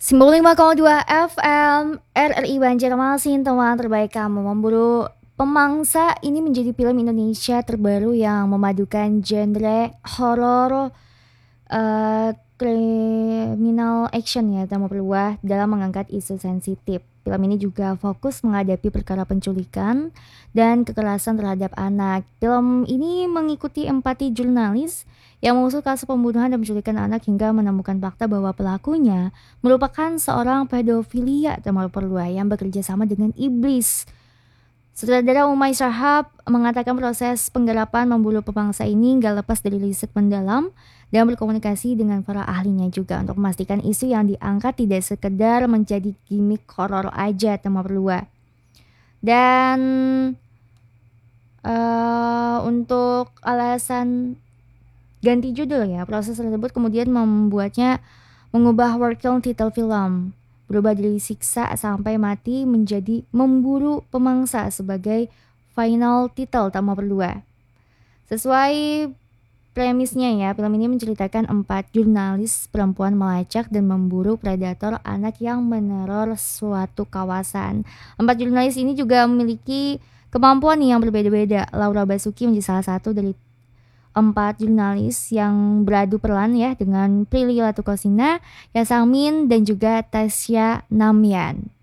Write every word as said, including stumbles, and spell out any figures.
sembilan puluh lima koma dua F M R R I Banjarmasin, teman terbaik kamu. Memburu Pemangsa ini menjadi film Indonesia terbaru yang memadukan genre horor, eh, kriminal action ya, tambah peluah dalam mengangkat isu sensitif. Film ini juga fokus menghadapi perkara penculikan dan kekerasan terhadap anak. Film ini mengikuti empati jurnalis yang mengusut kasus pembunuhan dan penculikan anak hingga menemukan fakta bahwa pelakunya merupakan seorang pedofilia tambah peluah yang bekerja sama dengan iblis. Sutradara Umay Shahab mengatakan proses penggarapan memburu pemangsa ini gak lepas dari riset mendalam dan berkomunikasi dengan para ahlinya juga untuk memastikan isu yang diangkat tidak sekedar menjadi gimmick horor aja tema perlu. Dan uh, untuk alasan ganti judul ya, proses tersebut kemudian membuatnya mengubah working title film, berubah dari siksa sampai mati menjadi memburu pemangsa sebagai final title tambah berdua. Sesuai premisnya ya, film ini menceritakan empat jurnalis perempuan melacak dan memburu predator anak yang meneror suatu kawasan. Empat jurnalis ini juga memiliki kemampuan yang berbeda-beda. Laura Basuki menjadi salah satu dari empat jurnalis yang beradu peran ya dengan Prilly Latuconsina, Yasamin dan juga Tasya Namyan.